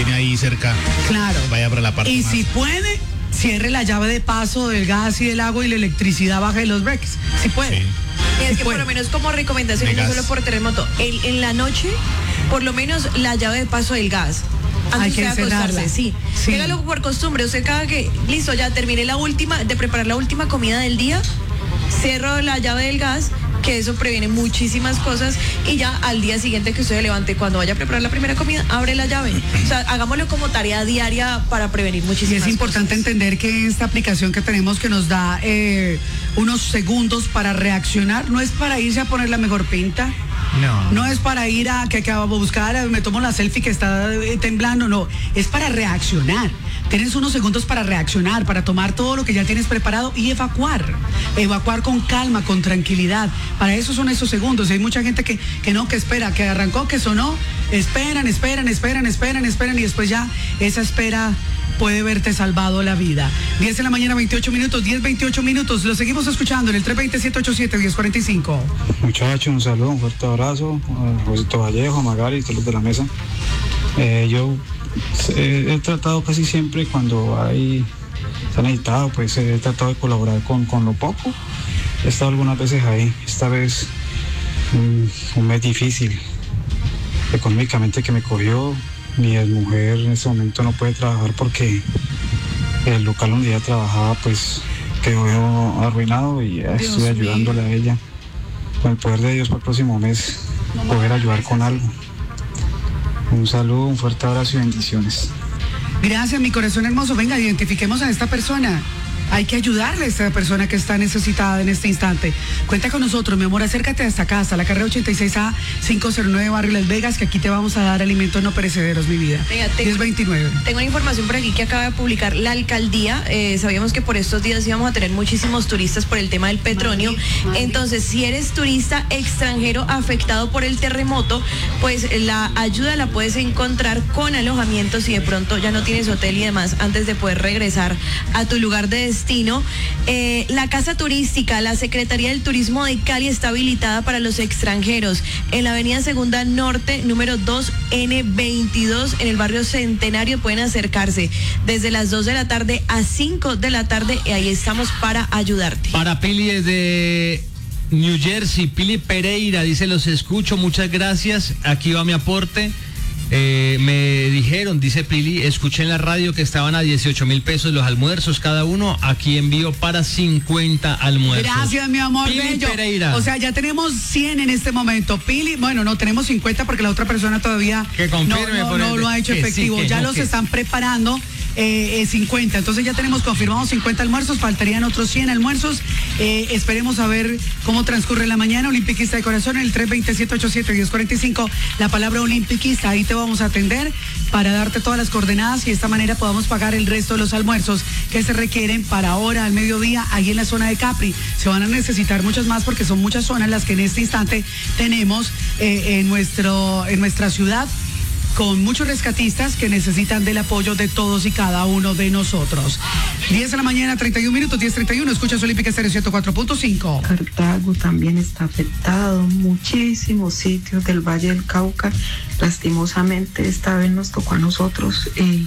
tiene ahí cerca, Claro. vaya para la parte Y más. si puede, cierre la llave de paso del gas y del agua y la electricidad baje los breaks. Si puede. Sí. Y es que por Bueno, lo menos como recomendación, no de gas. solo por terremoto, en la noche, por lo menos la llave de paso del gas. Hay Antes que de acostarse, cerrarla. sí. Sí. Hágalo por costumbre. Usted cada que, listo, ya terminé de preparar la última comida del día, cierro la llave del gas, que eso previene muchísimas cosas, y ya al día siguiente que usted se levante, cuando vaya a preparar la primera comida, abre la llave. O sea, hagámoslo como tarea diaria para prevenir Y muchísimas es importante cosas. entender que esta aplicación que tenemos que nos da unos segundos para reaccionar, no es para irse a poner la mejor pinta. No es para ir a que acabo de buscar, me tomo la selfie que está temblando, no, es para reaccionar. Tienes unos segundos para reaccionar, para tomar todo lo que ya tienes preparado y evacuar con calma, con tranquilidad. Para eso son esos segundos. Y hay mucha gente que espera, que arrancó, que sonó, esperan y después ya esa espera puede verte salvado la vida. 10 de la mañana, 28 minutos, 10:28 minutos. Lo seguimos escuchando en el 320-787-1045. Muchachos, un saludo, un fuerte abrazo a Josito Vallejo, a Magali y todos los de la mesa. Yo he tratado casi siempre cuando se ha necesitado, pues he tratado de colaborar con lo poco. He estado algunas veces ahí, esta vez un mes difícil económicamente que me cogió. Mi mujer en este momento no puede trabajar porque el local donde ella trabajaba pues quedó arruinado y ya estoy ayudándole a ella. Con el poder de Dios para el próximo mes poder ayudar con algo. Un saludo, un fuerte abrazo y bendiciones. Gracias, mi corazón hermoso. Venga, identifiquemos a esta persona. Hay que ayudarle a esta persona que está necesitada en este instante. Cuenta con nosotros, mi amor, acércate a esta casa, la carrera 86A 509 Barrio Las Vegas, que aquí te vamos a dar alimentos no perecederos, mi vida. Venga, 1029. Tengo una información por aquí que acaba de publicar la alcaldía. Sabíamos que por estos días íbamos a tener muchísimos turistas por el tema del petróleo. Entonces, si eres turista extranjero afectado por el terremoto, pues la ayuda la puedes encontrar con alojamientos si de pronto ya no tienes hotel y demás antes de poder regresar a tu lugar de destino. La casa turística, la Secretaría del Turismo de Cali está habilitada para los extranjeros en la avenida Segunda Norte, número 2N22, en el barrio Centenario. Pueden acercarse desde las 2 de la tarde a 5 de la tarde y ahí estamos para ayudarte. Para Pili desde New Jersey, Pili Pereira, dice: los escucho, muchas gracias, aquí va mi aporte. Me dijeron, dice Pili, escuché en la radio que estaban a 18,000 pesos los almuerzos cada uno. Aquí envío para 50 almuerzos. Gracias, mi amor. Pili bello. Pereira. O sea, ya tenemos 100 en este momento. Pili, bueno, no tenemos 50 porque la otra persona todavía Que confirme no lo ha hecho que sí, efectivo. que Ya no, los que están preparando. 50, entonces ya tenemos confirmados 50 almuerzos, faltarían otros 100 almuerzos. Esperemos a ver cómo transcurre la mañana. Olimpiquista de corazón, en el 320-787-1045, la palabra olimpiquista, ahí te vamos a atender para darte todas las coordenadas y de esta manera podamos pagar el resto de los almuerzos que se requieren para ahora al mediodía ahí en la zona de Capri. Se van a necesitar muchas más porque son muchas zonas las que en este instante tenemos en nuestra ciudad, con muchos rescatistas que necesitan del apoyo de todos y cada uno de nosotros. 10 de la mañana, 31 minutos, 10:31, escuchas Olímpica Estéreo 104.5. Cartago también está afectado, muchísimos sitios del Valle del Cauca. Lastimosamente esta vez nos tocó a nosotros.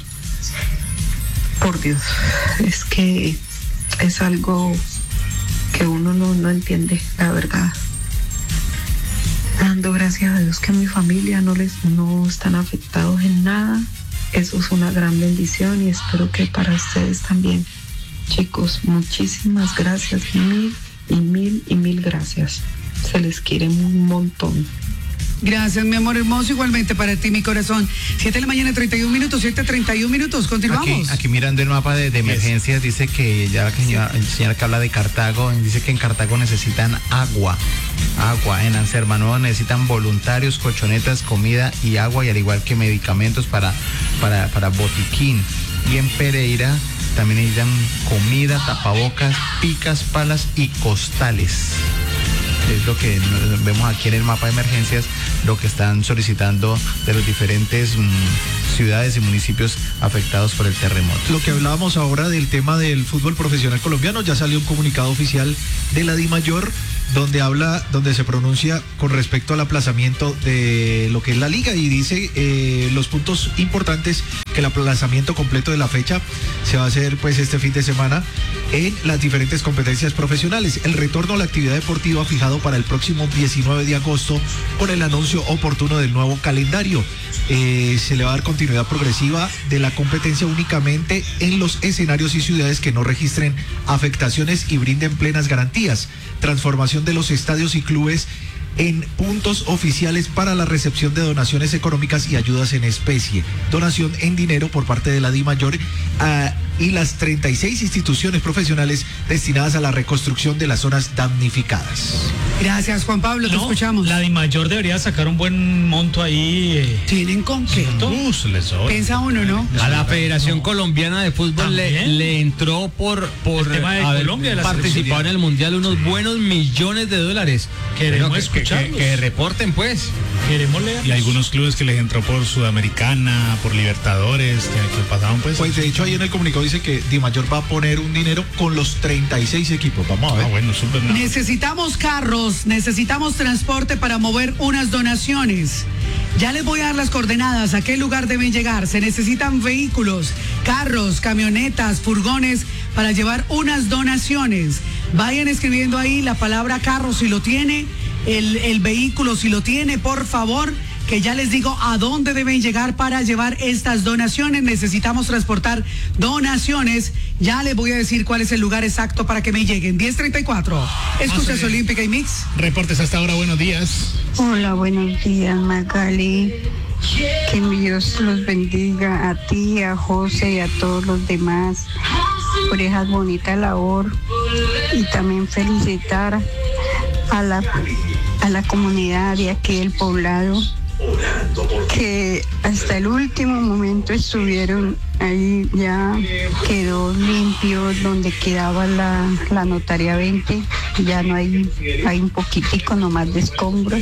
Por Dios, es que es algo que uno no entiende, la verdad. Dando gracias a Dios que mi familia no están afectados en nada. Eso es una gran bendición y espero que para ustedes también. Chicos, muchísimas gracias, mil gracias. Se les quiere un montón. Gracias, mi amor hermoso, igualmente para ti, mi corazón. 7 de la mañana, 31 minutos, 7:31 minutos, continuamos. Aquí mirando el mapa de emergencias, dice que ya el señor que habla de Cartago, dice que en Cartago necesitan agua, en Anserma Nuevo necesitan voluntarios, colchonetas, comida y agua, y al igual que medicamentos para botiquín. Y en Pereira también necesitan comida, tapabocas, picas, palas y costales. Es lo que vemos aquí en el mapa de emergencias, lo que están solicitando de los diferentes ciudades y municipios afectados por el terremoto. Lo que hablábamos ahora del tema del fútbol profesional colombiano, ya salió un comunicado oficial de la DIMAYOR donde se pronuncia con respecto al aplazamiento de lo que es la liga y dice los puntos importantes, que el aplazamiento completo de la fecha se va a hacer pues este fin de semana en las diferentes competencias profesionales. El retorno a la actividad deportiva fijado para el próximo 19 de agosto con el anuncio oportuno del nuevo calendario. Se le va a dar continuidad progresiva de la competencia únicamente en los escenarios y ciudades que no registren afectaciones y brinden plenas garantías. Transformación de los estadios y clubes en puntos oficiales para la recepción de donaciones económicas y ayudas en especie. Donación en dinero por parte de la DIMAYOR y las 36 instituciones profesionales destinadas a la reconstrucción de las zonas damnificadas. Gracias, Juan Pablo, te escuchamos. La DIMAYOR debería sacar un buen monto ahí. ¿Tienen con qué? Piensa uno, ¿no? A la Federación Colombiana de Fútbol le entró por tema de haber Colombia, participado en el Mundial unos buenos millones de dólares. Queremos escucharlos. Que reporten, pues. Queremos leer. Y algunos clubes que les entró por Sudamericana, por Libertadores, que pasaban pues. Pues de hecho ahí en el comunicado dice que DIMAYOR va a poner un dinero con los 36 equipos. Vamos a ver. Bueno, súper. Necesitamos carros, necesitamos transporte para mover unas donaciones. Ya les voy a dar las coordenadas, a qué lugar deben llegar. Se necesitan vehículos, carros, camionetas, furgones para llevar unas donaciones. Vayan escribiendo ahí la palabra carro si lo tiene, el vehículo si lo tiene, por favor, que ya les digo a dónde deben llegar para llevar estas donaciones. Necesitamos transportar donaciones. Ya les voy a decir cuál es el lugar exacto para que me lleguen. 10:34. Escuchas Olímpica y Mix. Reportes hasta ahora, buenos días. Hola, buenos días, Magali. Que Dios los bendiga a ti, a José y a todos los demás por esa bonita labor. Y también felicitar a la comunidad de aquí del poblado, que hasta el último momento estuvieron ahí, ya quedó limpio donde quedaba la notaria 20, ya no hay un poquitico nomás de escombros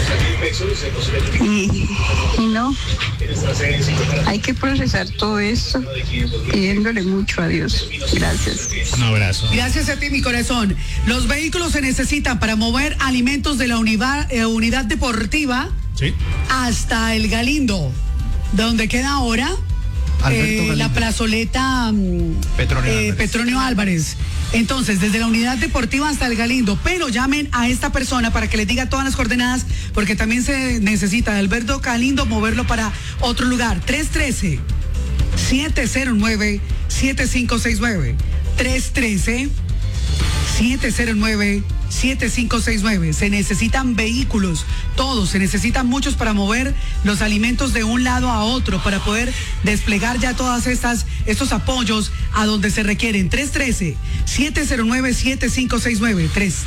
y no, hay que procesar todo esto pidiéndole mucho a Dios. Gracias. Un abrazo. Gracias a ti, mi corazón. Los vehículos se necesitan para mover alimentos de la unidad deportiva, sí, hasta el Galindo, donde queda ahora la plazoleta Petronio Álvarez. Entonces, desde la unidad deportiva hasta el Galindo, pero llamen a esta persona para que les diga todas las coordenadas, porque también se necesita de Alberto Galindo moverlo para otro lugar. 313-709-7569. 313-709-7569. Se necesitan vehículos, todos, se necesitan muchos para mover los alimentos de un lado a otro, para poder desplegar ya todas estos apoyos a donde se requieren. 313-709-7569.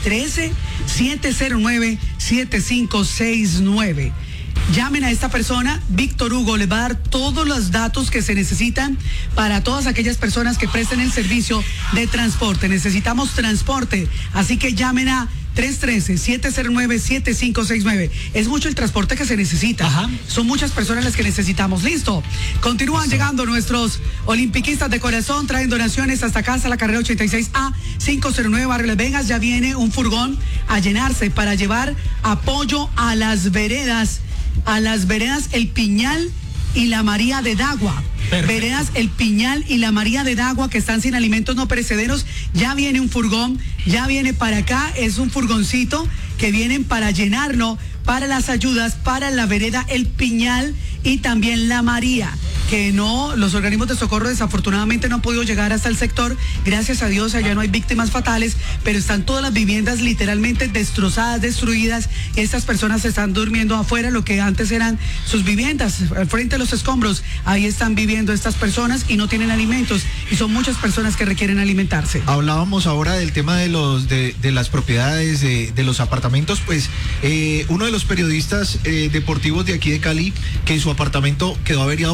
313-709-7569. Llamen a esta persona, Víctor Hugo le va a dar todos los datos que se necesitan para todas aquellas personas que presten el servicio de transporte. Necesitamos transporte, así que llamen a 313-709-7569. Es mucho el transporte que se necesita. Ajá. Son muchas personas las que necesitamos. Listo. Continúan llegando nuestros olimpiquistas de corazón. Traen donaciones hasta acá, hasta la carrera 86A 509 Barrio Las Vegas. Ya viene un furgón a llenarse para llevar apoyo a las veredas El Piñal y la María de Dagua. Perfecto. Veredas El Piñal y la María de Dagua, que están sin alimentos no perecederos. Ya viene un furgón, ya viene para acá, es un furgoncito que vienen para llenarlo para las ayudas para la vereda El Piñal y también la María, que no, los organismos de socorro desafortunadamente no han podido llegar hasta el sector. Gracias a Dios allá no hay víctimas fatales, pero están todas las viviendas literalmente destrozadas, destruidas. Estas personas están durmiendo afuera, lo que antes eran sus viviendas, al frente de los escombros. Ahí están viviendo estas personas y no tienen alimentos, y son muchas personas que requieren alimentarse. Hablábamos ahora del tema de las propiedades, de los apartamentos. Pues uno de los periodistas deportivos de aquí de Cali, que su apartamento quedó averiado por completo,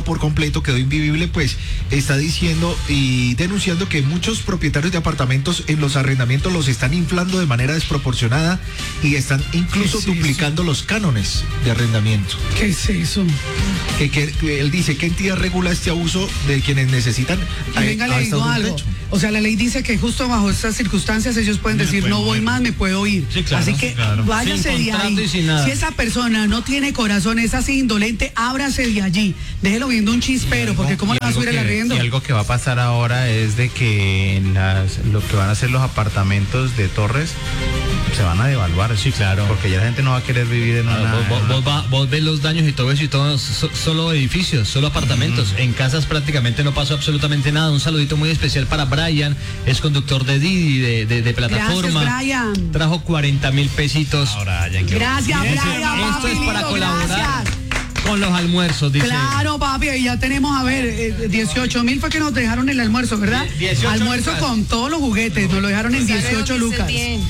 completo, quedó invivible, pues está diciendo y denunciando que muchos propietarios de apartamentos en los arrendamientos los están inflando de manera desproporcionada y están incluso duplicando los cánones de arrendamiento. ¿Qué es eso? Que él dice, ¿qué entidad regula este abuso de quienes necesitan? Y venga, le digo algo. O sea, la ley dice que justo bajo estas circunstancias ellos pueden decir, no voy más, me puedo ir. Sí, claro, así que váyase de ahí. Si esa persona no tiene corazón, es así indolente, ábrase de allí. Déjelo viendo un chispero, porque ¿cómo le va a subir el arriendo? Y algo que va a pasar ahora es de que lo que van a ser los apartamentos de Torres se van a devaluar. Sí, claro. Porque ya la gente no va a querer vivir en Vos ves los daños y todo eso y todo, solo edificios, solo apartamentos. En casas prácticamente no pasó absolutamente nada. Un saludito muy especial para Brian, es conductor de Didi, de plataforma. Gracias, Brian. Trajo 40,000 pesitos. Gracias, Brian. Esto es para colaborar. Gracias. Con los almuerzos, dice. Claro, papi, ahí ya tenemos, a ver, 18,000 fue que nos dejaron el almuerzo, ¿verdad? 18 almuerzo lucas. Con todos los juguetes, nos lo dejaron en 18 lucas.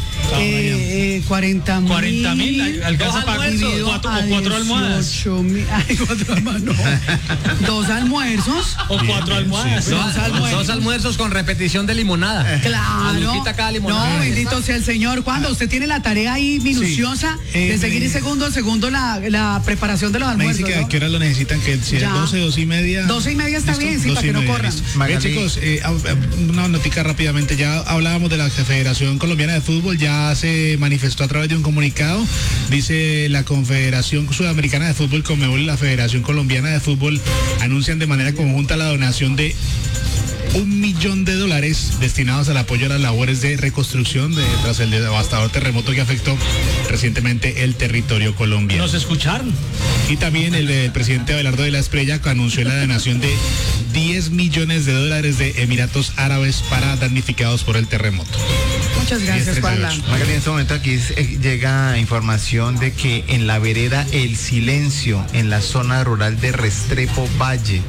40,000. 40,000, alcanza para cuatro almohadas. 18,000, ay, 4 almohadas, no. 2 almuerzos. O 4 almohadas. Sí. Dos almuerzos con repetición de limonada. Claro. Cada limonada. No, bendito sea el Señor. Cuando usted tiene la tarea ahí minuciosa de seguir en segundo la preparación de los almuerzos. Que ¿a qué hora lo necesitan? Que si Ya. 12, 12:30. 12:30 está ¿Listo? bien, sí, para que no corran. Bien, chicos, una notica rápidamente. Ya hablábamos de la Federación Colombiana de Fútbol, ya se manifestó a través de un comunicado. Dice la Confederación Sudamericana de Fútbol, Conmebol y la Federación Colombiana de Fútbol anuncian de manera conjunta la donación de $1 millón destinados al apoyo a las labores de reconstrucción tras el devastador terremoto que afectó recientemente el territorio colombiano. ¿Nos escucharon? Y también el presidente Abelardo de la Espriella anunció la donación de $10 millones de Emiratos Árabes para damnificados por el terremoto. Muchas gracias, Juanla. Magali, en este momento aquí llega información de que en la vereda El Silencio, en la zona rural de Restrepo Valle,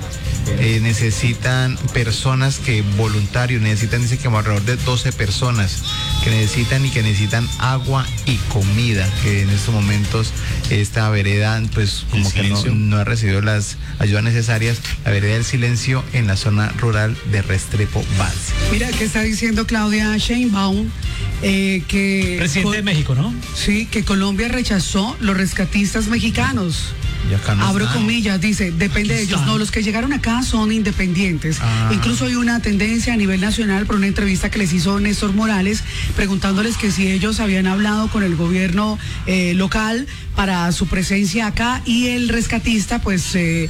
necesitan personas voluntarios, dice que alrededor de 12 personas que necesitan agua y comida, que en estos momentos esta vereda pues como que no ha recibido las ayudas necesarias, la vereda del Silencio en la zona rural de Restrepo Valle. Mira, ¿qué está diciendo Claudia Sheinbaum? Que presidente de México, ¿no? Sí, que Colombia rechazó los rescatistas mexicanos. Y acá no Abro están. comillas, dice, depende de ellos. No, los que llegaron acá son independientes. Incluso hay una tendencia a nivel nacional por una entrevista que les hizo Néstor Morales, preguntándoles que si ellos habían hablado con el gobierno local para su presencia acá, y el rescatista pues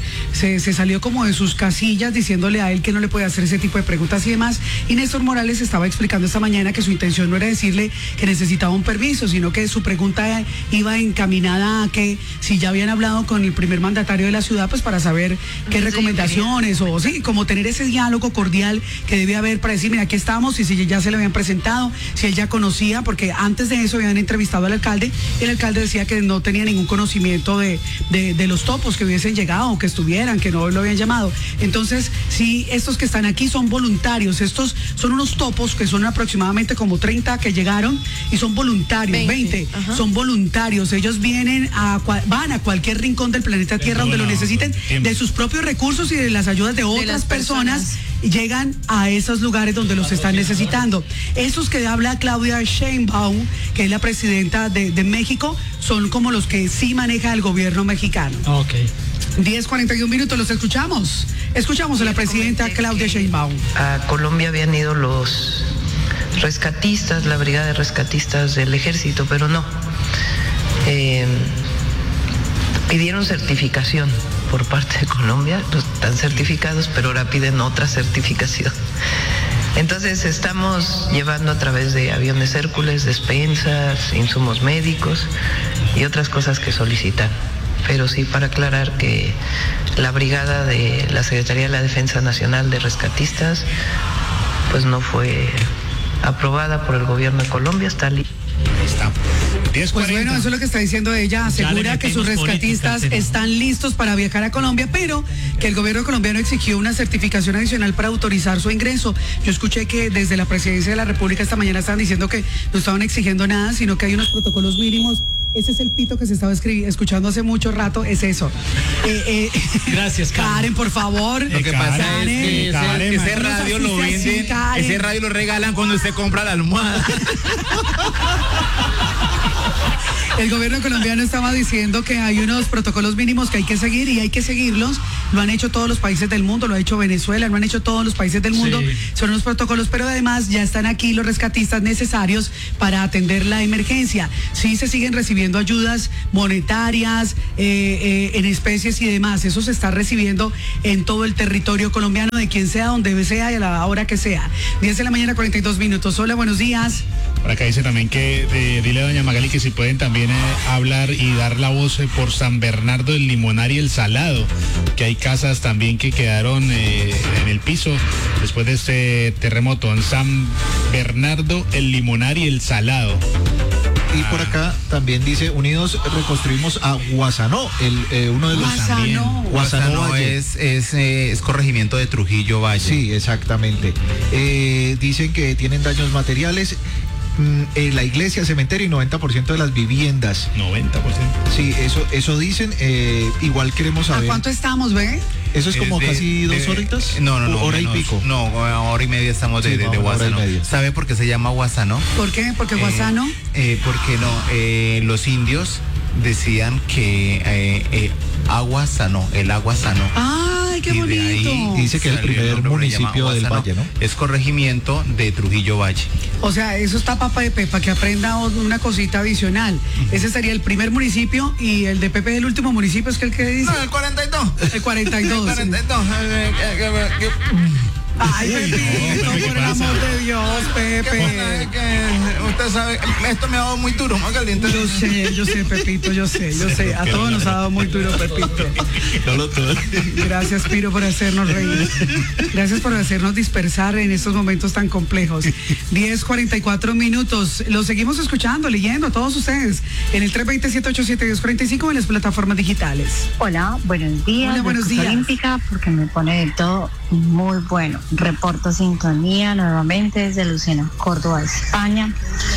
se salió como de sus casillas diciéndole a él que no le puede hacer ese tipo de preguntas y demás. Y Néstor Morales estaba explicando esta mañana que su intención no era decirle que necesitaba un permiso, sino que su pregunta iba encaminada a que si ya habían hablado con el primer mandatario de la ciudad, pues para saber qué recomendaciones o sí, como tener ese diálogo cordial que debe haber para decir, mira, aquí estamos, y si ya se le habían presentado, si él ya conocía, porque antes de eso habían entrevistado al alcalde y el alcalde decía que no tenía ningún conocimiento de los topos que hubiesen llegado o que estuvieran, que no lo habían llamado. Entonces, sí, estos que están aquí son voluntarios, estos son unos topos que son aproximadamente como 30 que llegaron y son voluntarios, 20 son voluntarios, ellos van a cualquier rincón del planeta Tierra donde lo necesiten, de sus propios recursos y de las ayudas de otras personas, y llegan a esos lugares donde los están necesitando. Esos que habla Claudia Sheinbaum, que es la presidenta de México, son como los que sí maneja el gobierno mexicano. Ok. 10:41, los escuchamos. Escuchamos a la presidenta Claudia Sheinbaum. A Colombia habían ido los rescatistas, la brigada de rescatistas del ejército, pero no. Pidieron certificación por parte de Colombia, están certificados, pero ahora piden otra certificación. Entonces estamos llevando a través de aviones Hércules, despensas, insumos médicos y otras cosas que solicitan. Pero sí, para aclarar que la brigada de la Secretaría de la Defensa Nacional de Rescatistas pues no fue aprobada por el gobierno de Colombia, está lista. Pues bueno, eso es lo que está diciendo ella. Asegura que sus rescatistas están listos para viajar a Colombia, pero que el gobierno colombiano exigió una certificación adicional para autorizar su ingreso. Yo escuché que desde la presidencia de la República esta mañana estaban diciendo que no estaban exigiendo nada, sino que hay unos protocolos mínimos ese es el pito que se estaba escuchando hace mucho rato, es eso. Gracias, Karen, por favor. Lo que pasa es que ese radio lo venden, ese radio lo regalan cuando usted compra la almohada. El gobierno colombiano estaba diciendo que hay unos protocolos mínimos que hay que seguir y hay que seguirlos. Lo han hecho todos los países del mundo, lo ha hecho Venezuela, lo han hecho todos los países del mundo. Sí. Son unos protocolos, pero además ya están aquí los rescatistas necesarios para atender la emergencia. Sí se siguen recibiendo ayudas monetarias, en especies y demás. Eso se está recibiendo en todo el territorio colombiano, de quien sea, donde sea y a la hora que sea. 10 de la mañana, 42 minutos. Hola, buenos días. Por acá dice también que dile a doña Magali que si pueden también hablar y dar la voz por San Bernardo, el Limonar y el Salado, que hay casas también que quedaron en el piso después de este terremoto, en San Bernardo, el Limonar y el Salado. Y por acá también dice, unidos reconstruimos a Guasanó, uno de los... Guasanó es corregimiento de Trujillo Valle. Sí, exactamente. Dicen que tienen daños materiales. La iglesia, cementerio y 90% de las viviendas. 90%. Sí, eso dicen. Igual queremos saber. ¿A cuánto estamos, ve? Eso es como casi 2 horitas. No, hora menos, y pico. No, hora y media estamos de Guasano. ¿Sabe por qué se llama Guasano? ¿Por qué? ¿Porque Guasano? Porque no, los indios decían que agua sanó, el agua sanó. ¡Ay, qué bonito! Ahí dice que el primer municipio del Valle, ¿no? Es corregimiento de Trujillo Valle. O sea, eso está papa de Pepa, que aprenda una cosita adicional. Ese sería el primer municipio y el de Pepe es el último municipio, ¿es que el que dice? No, el 42. El 42. El 42. Ay, Pepito, por el amor de Dios, Pepe. Usted sabe, esto me ha dado muy duro, más caliente. Yo sé, Pepito, yo sé. A todos nos ha dado muy duro, Pepito. Gracias, Piro, por hacernos reír. Gracias por hacernos dispersar en estos momentos tan complejos. 10:44 minutos. Los seguimos escuchando, leyendo a todos ustedes en el 320-787-1045 en las plataformas digitales. Hola, buenos días. Hola, buenos días. Olímpica, porque me pone de todo muy bueno. Reporto sintonía nuevamente desde Lucena, Córdoba, España.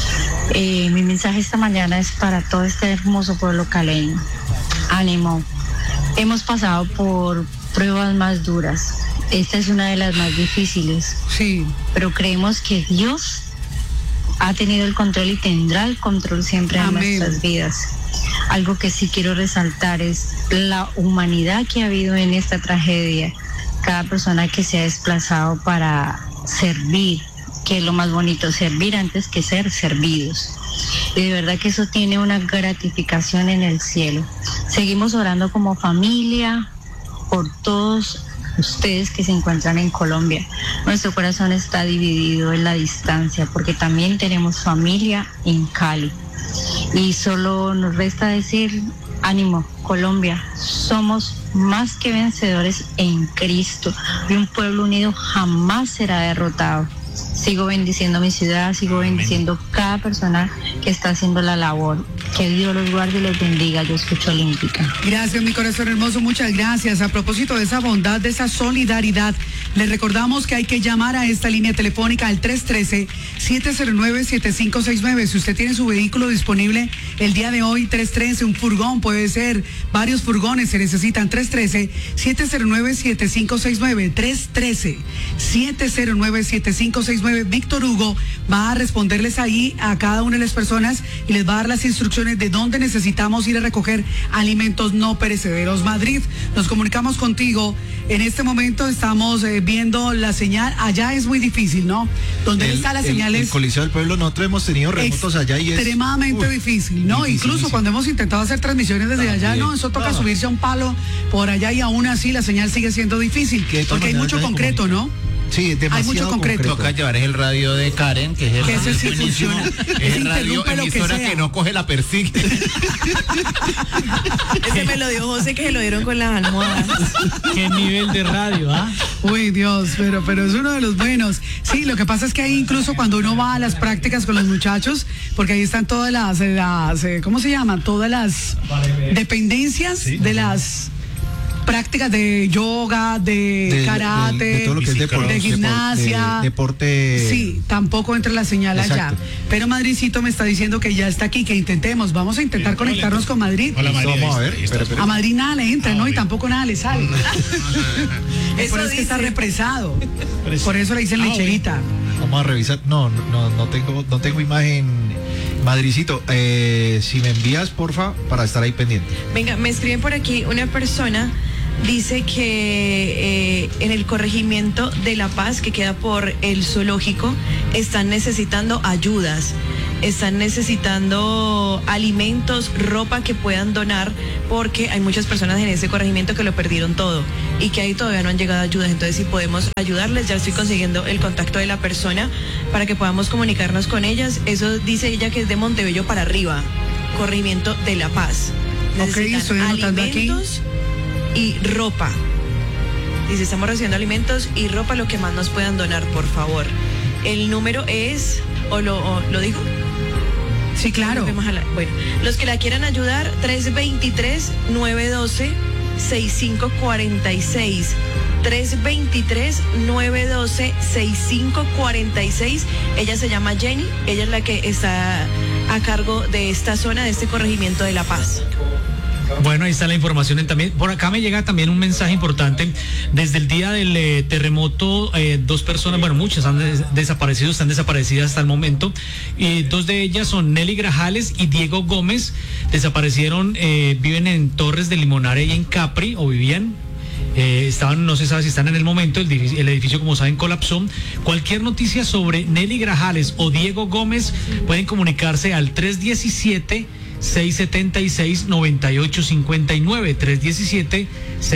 Mi mensaje esta mañana es para todo este hermoso pueblo caleño. Ánimo. Hemos pasado por pruebas más duras. Esta es una de las más difíciles. Sí. Pero creemos que Dios ha tenido el control y tendrá el control siempre en nuestras vidas. Algo que sí quiero resaltar es la humanidad que ha habido en esta tragedia. Cada persona que se ha desplazado para servir, que es lo más bonito, servir antes que ser servidos. Y de verdad que eso tiene una gratificación en el cielo. Seguimos orando como familia por todos ustedes que se encuentran en Colombia. Nuestro corazón está dividido en la distancia porque también tenemos familia en Cali. Y solo nos resta decir, ánimo, Colombia, somos más que vencedores en Cristo y un pueblo unido jamás será derrotado. Sigo bendiciendo mi ciudad, sigo bendiciendo cada persona que está haciendo la labor. Que Dios los guarde y los bendiga. Yo escucho Olímpica. Gracias, mi corazón hermoso, muchas gracias. A propósito de esa bondad, de esa solidaridad, les recordamos que hay que llamar a esta línea telefónica al 313-709-7569. Si usted tiene su vehículo disponible el día de hoy, 313, un furgón, puede ser varios furgones, se necesitan. 313-709-7569. 313-709-7569. Víctor Hugo va a responderles ahí a cada una de las personas y les va a dar las instrucciones de dónde necesitamos ir a recoger alimentos no perecederos. Madrid, nos comunicamos contigo. En este momento estamos viendo la señal. Allá es muy difícil, ¿no? Donde está la señal es... El Coliseo del Pueblo, nosotros hemos tenido remotos allá y es... extremadamente difícil, ¿no? Incluso cuando hemos intentado hacer transmisiones desde allá, no, eso toca subirse a un palo por allá y aún así la señal sigue siendo difícil. Porque hay mucho concreto, ¿no? Sí, demasiado. Hay mucho concreto. Toca llevar el radio de Karen, que es el que radio ese sí funciona. Es el radio emisora que no coge la persigue. Ese me lo dio José, que se lo dieron con las almohadas. Qué nivel de radio, ¿ah? Uy, Dios, pero es uno de los buenos. Sí, lo que pasa es que ahí incluso cuando uno va a las prácticas con los muchachos, porque ahí están todas las ¿cómo se llaman? Todas las dependencias de las... prácticas de yoga, de karate, de todo lo que es deporte, de gimnasia, deporte. Sí, tampoco entra la señal allá. Exacto. Pero Madridcito me está diciendo que ya está aquí, que intentemos. Vamos a intentar conectarnos con Madrid. Hola, María, Vamos a ver. Espera. A Madrid nada le entra, ¿no? Y tampoco nada le sale. Eso Por eso es que está dice. represado. Por eso le dicen lecherita. Vamos a revisar. No tengo imagen. Madricito, si me envías, porfa, para estar ahí pendiente. Venga, me escriben por aquí una persona, dice que en el corregimiento de La Paz, que queda por el zoológico, están necesitando ayudas, están necesitando alimentos, ropa que puedan donar, porque hay muchas personas en ese corregimiento que lo perdieron todo y que ahí todavía no han llegado ayudas. Entonces, si podemos ayudarles, ya estoy consiguiendo el contacto de la persona para que podamos comunicarnos con ellas. Eso dice ella que es de Montebello para arriba, corregimiento de La Paz. Necesitan estoy anotando alimentos y ropa. Dice, estamos recibiendo alimentos y ropa, lo que más nos puedan donar, por favor. El número es, ¿lo digo? Sí, claro. Bueno, los que la quieran ayudar, 323-912-6546. 323-912-6546. Ella se llama Jenny, ella es la que está a cargo de esta zona, de este corregimiento de La Paz. Bueno, ahí está la información también. Por acá me llega también un mensaje importante. Desde el día del terremoto, 2 personas, bueno, muchas han desaparecido, están desaparecidas hasta el momento. 2 de ellas son Nelly Grajales y Diego Gómez. Desaparecieron, viven en Torres de Limonare y en Capri, o vivían. Estaban, no se sabe si están en el momento, el edificio, como saben, colapsó. Cualquier noticia sobre Nelly Grajales o Diego Gómez pueden comunicarse al 317-676-9859,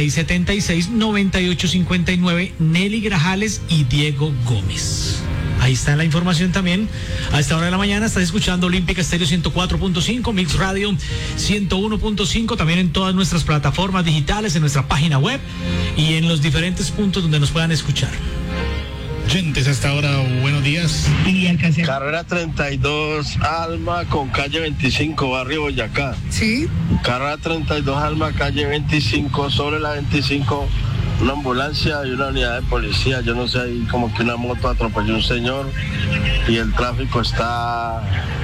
317-676-9859, Nelly Grajales y Diego Gómez. Ahí está la información también. A esta hora de la mañana estás escuchando Olímpica Estéreo 104.5, Mix Radio 101.5, también en todas nuestras plataformas digitales, en nuestra página web y en los diferentes puntos donde nos puedan escuchar. Oyentes, hasta ahora, buenos días. Carrera 32, Alma, con calle 25, barrio Boyacá. Sí. Carrera 32, Alma, calle 25, sobre la 25, una ambulancia y una unidad de policía. Yo no sé, ahí como que una moto atropelló a un señor y el tráfico está,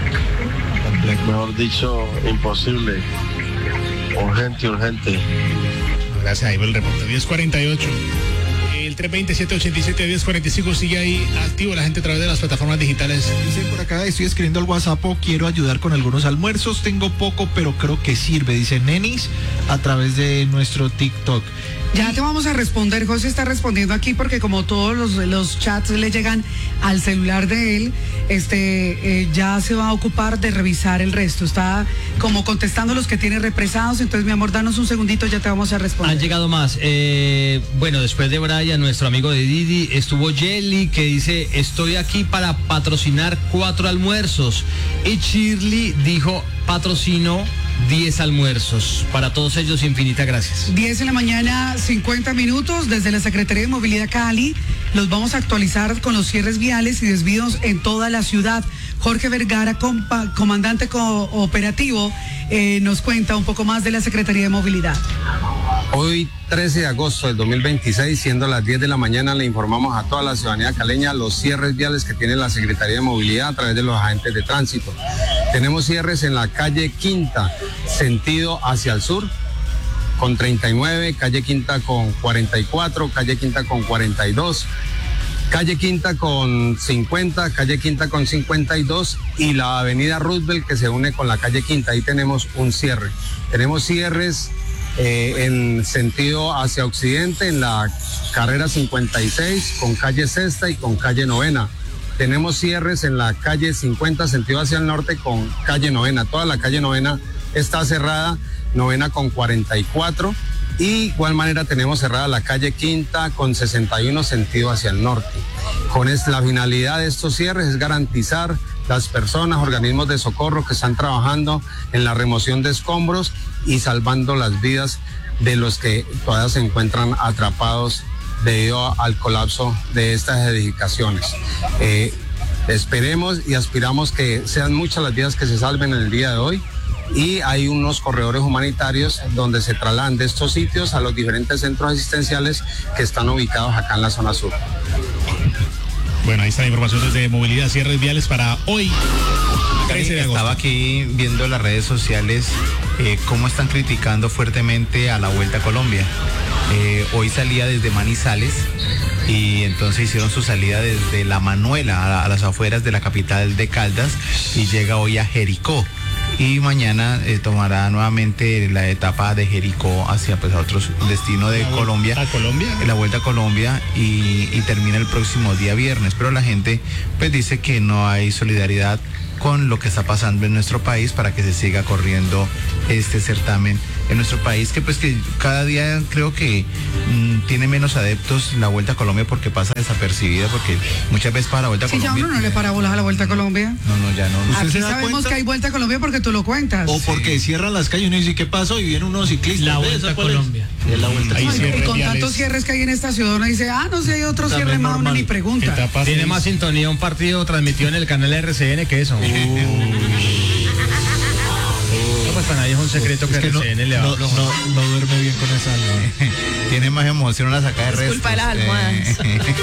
mejor dicho, imposible. Urgente. Gracias, ahí va el reporte. 10:48. El 320-787-1045 sigue ahí activo la gente a través de las plataformas digitales. Dicen por acá, estoy escribiendo al WhatsApp, quiero ayudar con algunos almuerzos, tengo poco, pero creo que sirve, dice Nenis, a través de nuestro TikTok. Ya te vamos a responder, José está respondiendo aquí porque como todos los chats le llegan al celular de él, ya se va a ocupar de revisar el resto. Está como contestando los que tiene represados, entonces mi amor, danos un segundito, ya te vamos a responder. Han llegado más. Bueno, después de Brian, nuestro amigo de Didi, estuvo Jelly, que dice, estoy aquí para patrocinar 4 almuerzos. Y Shirley dijo, patrocino 10 almuerzos. Para todos ellos, infinitas gracias. 10 de la mañana, 50 minutos, desde la Secretaría de Movilidad Cali. Los vamos a actualizar con los cierres viales y desvíos en toda la ciudad. Jorge Vergara, comandante operativo, nos cuenta un poco más de la Secretaría de Movilidad. Hoy, 13 de agosto del 2026, siendo las 10 de la mañana, le informamos a toda la ciudadanía caleña los cierres viales que tiene la Secretaría de Movilidad a través de los agentes de tránsito. Tenemos cierres en la calle Quinta, sentido hacia el sur, con 39, calle Quinta con 44, calle Quinta con 42, calle Quinta con 50, calle Quinta con 52 y la avenida Roosevelt que se une con la calle Quinta. Ahí tenemos un cierre. Tenemos cierres en sentido hacia occidente en la carrera 56 con calle Sexta y con calle Novena. Tenemos cierres en la calle 50 sentido hacia el norte con calle Novena. Toda la calle Novena está cerrada, Novena con 44 y igual manera tenemos cerrada la calle Quinta con 61 sentido hacia el norte. Con la finalidad de estos cierres es garantizar las personas, organismos de socorro que están trabajando en la remoción de escombros y salvando las vidas de los que todavía se encuentran atrapados debido al colapso de estas edificaciones. Esperemos y aspiramos que sean muchas las vidas que se salven en el día de hoy y hay unos corredores humanitarios donde se trasladan de estos sitios a los diferentes centros asistenciales que están ubicados acá en la zona sur. Bueno, ahí está la información desde Movilidad, cierres viales para hoy, 13 de agosto. Estaba aquí viendo las redes sociales cómo están criticando fuertemente a la Vuelta a Colombia. Hoy salía desde Manizales y entonces hicieron su salida desde La Manuela a las afueras de la capital de Caldas y llega hoy a Jericó. Y mañana tomará nuevamente la etapa de Jericó hacia pues a otros destinos de Colombia. ¿A Colombia? La Vuelta a Colombia y termina el próximo día viernes. Pero la gente pues dice que no hay solidaridad con lo que está pasando en nuestro país para que se siga corriendo este certamen en nuestro país, que pues que cada día creo que tiene menos adeptos la Vuelta a Colombia porque pasa desapercibida, porque muchas veces para la Vuelta a Colombia. Sí, ya uno no le para bolas a la Vuelta a Colombia. No, ya no. Aquí sabemos que hay Vuelta a Colombia porque tú lo cuentas. O porque cierran las calles y uno dice, ¿qué pasó? Y viene unos ciclistas. La Vuelta a Colombia. Es la Vuelta a Colombia. Y con tantos cierres que hay en esta ciudad, uno dice, no sé, hay otro cierre más, uno ni pregunta. Tiene más sintonía un partido transmitido en el canal RCN que eso. Pues para nadie es un secreto que RCN le va no duerme bien con esa alma. Tiene más emoción la saca de restos. Culpa de las almohadas.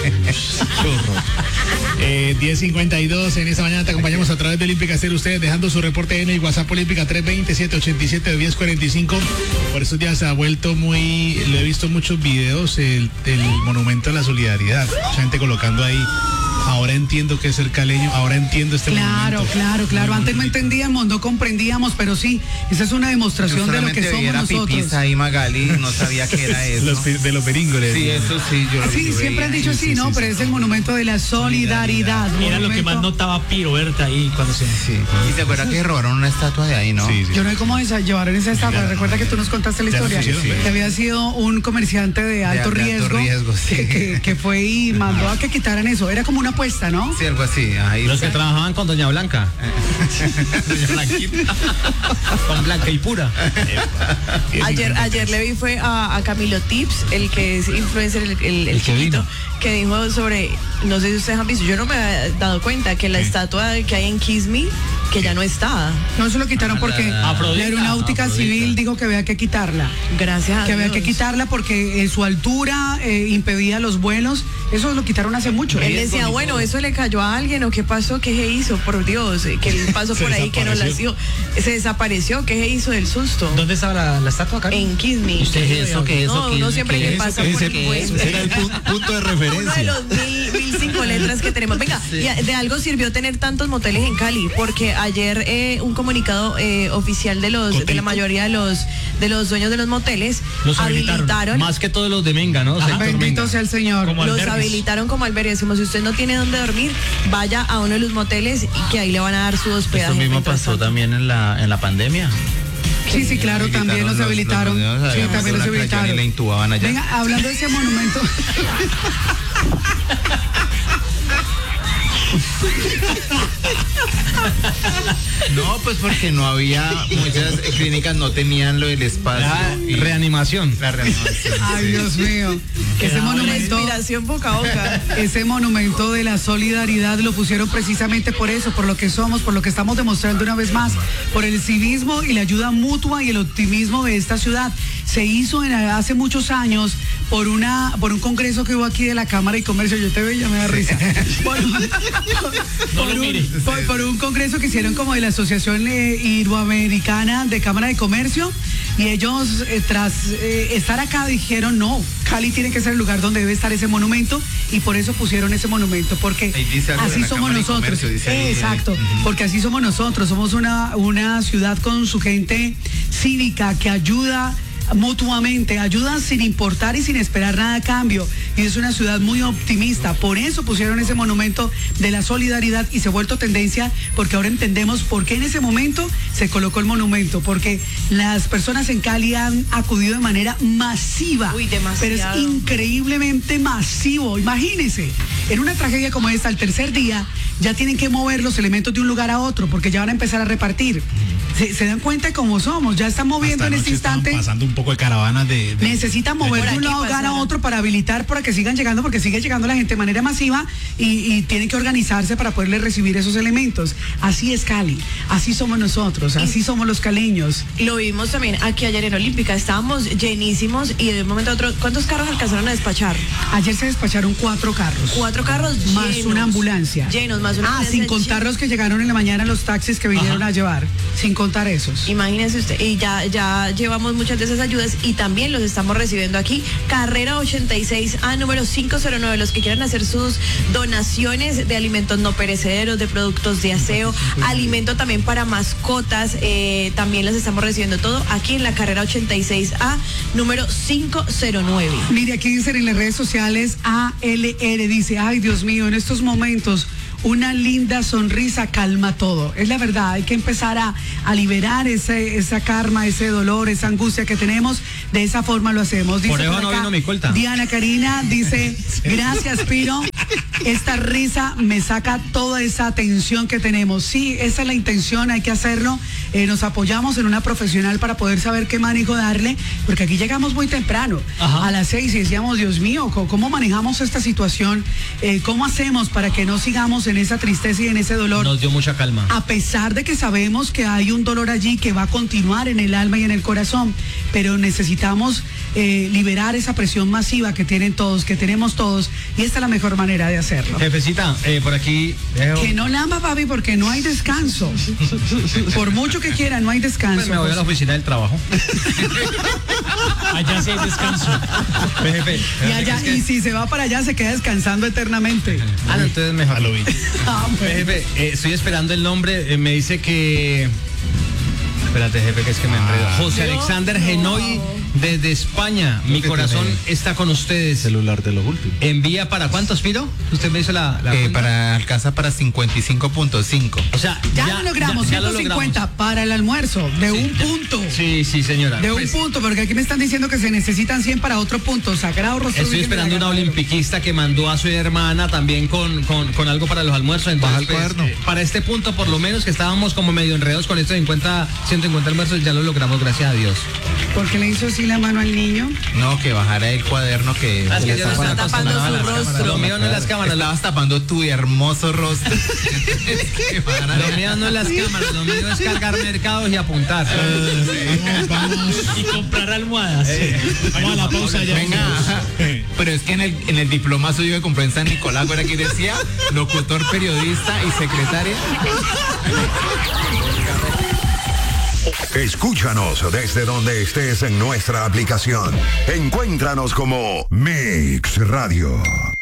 10:52 en esta mañana te acompañamos a través de Olímpica Estéreo. Ustedes dejando su reporte en el WhatsApp Olímpica 320-787-1045. Por estos días se ha vuelto muy, lo he visto muchos videos, el monumento a la solidaridad. Mucha gente colocando ahí. Ahora entiendo que es ser caleño, ahora entiendo este monumento. Claro. Antes no entendíamos, no comprendíamos, pero sí, esa es una demostración de lo que somos nosotros. Pipis ahí, Magali, no sabía qué era eso. De los beringos. Sí, eso sí. Sí, siempre han dicho así, ¿no? Pero es el monumento de la solidaridad. Era lo que más notaba Piro Berta ahí cuando se... Sí. Y te acuerdas que robaron una estatua de ahí, ¿no? Sí. Yo no sé cómo llevaron esa estatua. Recuerda que tú nos contaste la historia. Que había sido un comerciante de alto riesgo, sí. que fue y mandó a que quitaran eso. Era como una apuesta, ¿no? Sí, algo así. Ahí Los que trabajaban con Doña Blanca. Doña Blanquita. Con Blanca y Pura. Ayer le vi fue a Camilo Tips, el que es influencer, el chiquito, que dijo sobre, no sé si ustedes han visto, yo no me había dado cuenta que la estatua que hay en Kiss Me, que ya no está. No, se lo quitaron porque la aeronáutica civil dijo que había que quitarla. Gracias a Que Dios. había que quitarla porque su altura impedía los vuelos. Eso lo quitaron hace mucho. Él decía, bueno, eso le cayó a alguien o qué pasó, qué se hizo, por Dios, que él pasó por ahí, que no la hizo, se desapareció, qué se hizo del susto. ¿Dónde estaba la estatua acá? En Kiss Me. No, uno siempre que pasa por el puente. Era el punto de referencia. Uno de los 1005 letras que tenemos. Venga, y de algo sirvió tener tantos moteles en Cali, porque ayer un comunicado oficial de la mayoría de los dueños de los moteles los habilitaron. Más que todos los de Menga, ¿no? Bendito sea el Señor. Los habilitaron como albergues. Decimos, si usted no tiene dónde dormir, vaya a uno de los moteles y que ahí le van a dar su hospedaje. Eso mismo pasó también en la pandemia. Sí, claro, también los habilitaron. Sí, también los habilitaron. Y la intubaban allá. Venga, hablando de ese monumento. No, pues porque no había, muchas clínicas no tenían lo del espacio. Reanimación. La reanimación. Ay, Dios mío. Ese monumento. Respiración boca a boca. Ese monumento de la solidaridad lo pusieron precisamente por eso, por lo que somos, por lo que estamos demostrando una vez más, por el civismo y la ayuda mutua y el optimismo de esta ciudad. Se hizo hace muchos años por un congreso que hubo aquí de la Cámara de Comercio. Yo te veía, me da risa. Por un congreso que hicieron como de la Asociación Iberoamericana de Cámara de Comercio, y ellos tras estar acá dijeron, no, Cali tiene que ser el lugar donde debe estar ese monumento, y por eso pusieron ese monumento, porque así somos nosotros. Exacto, porque así somos nosotros, somos una ciudad con su gente cívica que ayuda mutuamente, ayuda sin importar y sin esperar nada a cambio, y es una ciudad muy optimista. Por eso pusieron ese monumento de la solidaridad y se ha vuelto tendencia, porque ahora entendemos por qué en ese momento se colocó el monumento, porque las personas en Cali han acudido de manera masiva. Uy, demasiado. Pero es increíblemente masivo. Imagínense, en una tragedia como esta, al tercer día ya tienen que mover los elementos de un lugar a otro, porque ya van a empezar a repartir. se dan cuenta de cómo somos, ya están moviendo en este instante. Pasando un poco de caravanas de necesitan mover de un lado a otro para habilitar, para que sigan llegando, porque sigue llegando la gente de manera masiva y tienen que organizarse para poderle recibir esos elementos. Así es Cali, así somos nosotros, así somos los caleños. Lo vimos también aquí ayer en Olímpica, estábamos llenísimos y de un momento a otro, ¿cuántos carros alcanzaron a despachar? Ayer se despacharon 4 carros. 4 carros más llenos, una ambulancia. Llenos, más una ambulancia. Sin contar los que llegaron en la mañana, los taxis que vinieron a llevar, sin contar esos. Imagínese usted, y ya llevamos muchas de esas ayudas y también los estamos recibiendo aquí. Carrera 86A, número 509, los que quieran hacer sus donaciones de alimentos no perecederos, de productos de aseo, alimento también para mascotas, también las estamos recibiendo todo aquí en la carrera 86A, número 509. Mire, aquí dicen en las redes sociales, ALR dice, ay Dios mío, en estos momentos una linda sonrisa calma todo. Es la verdad, hay que empezar a liberar esa karma, ese dolor, esa angustia que tenemos. De esa forma lo hacemos. Dice por eso no vino mi colta. Diana Karina dice, gracias Piro, esta risa me saca toda esa tensión que tenemos. Sí, esa es la intención, hay que hacerlo. Nos apoyamos en una profesional para poder saber qué manejo darle, porque aquí llegamos muy temprano, a las 6 y decíamos, Dios mío, ¿cómo manejamos esta situación? ¿Cómo hacemos para que no sigamos en esa tristeza y en ese dolor? Nos dio mucha calma. A pesar de que sabemos que hay un dolor allí que va a continuar en el alma y en el corazón, pero necesitamos liberar esa presión masiva que tienen todos, que tenemos todos, y esta es la mejor manera de hacerlo. Jefecita, por aquí... Que no lamba, papi, porque no hay descanso. Por mucho que quiera, no hay descanso. Pues me voy a la oficina del trabajo. Allá sí hay descanso. Jefe, y allá, y si se va para allá, se queda descansando eternamente. No, entonces mejor. Jefe, estoy esperando el nombre, me dice que... Espérate, jefe, que es que me enredo. José Alexander Genoy, desde España. Mi corazón está con ustedes. Celular de los últimos. ¿Envía para cuántos, Piro? Usted me hizo la alcanza para 55.5. O sea, ya lo logramos, 150 para el almuerzo, de un punto. Sí, señora. De un punto, porque aquí me están diciendo que se necesitan 100 para otro punto. Sagrado Rostro. Estoy esperando una olimpiquista que mandó a su hermana también con algo para los almuerzos. Entonces, para este punto, por lo menos, que estábamos como medio enredados con esto de 150 almuerzos, ya lo logramos, gracias a Dios. ¿Por qué le hizo así la mano al niño? No, que bajara el cuaderno que le está tapando su rostro. Lo mío no es las cámaras. Estabas tapando tu hermoso rostro. Lo mío no es las cámaras, lo mío es cargar mercados y apuntar. Vamos. Y comprar almohadas. Vamos a la pausa ya. Venga, pero es que en el diploma suyo que compré en San Nicolás, ¿era que decía? Locutor, periodista y secretaria. Escúchanos desde donde estés en nuestra aplicación. Encuéntranos como Mix Radio.